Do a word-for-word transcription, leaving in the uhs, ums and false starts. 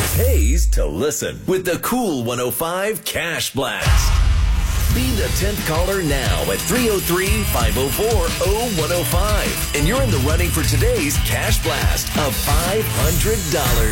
pays to listen with the Cool one oh five Cash Blast. Be the tenth caller now at three oh three, five oh four, oh one oh five. And you're in the running for today's Cash Blast of five hundred dollars.